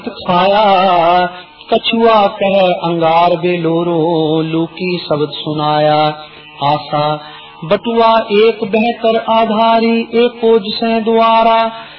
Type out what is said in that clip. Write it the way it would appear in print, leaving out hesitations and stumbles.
खाया कछुआ कह अंगार बेलोरो, लूकी शब्द सुनाया। आशा बटुआ एक बेहतर आधारी, एक ओज से द्वारा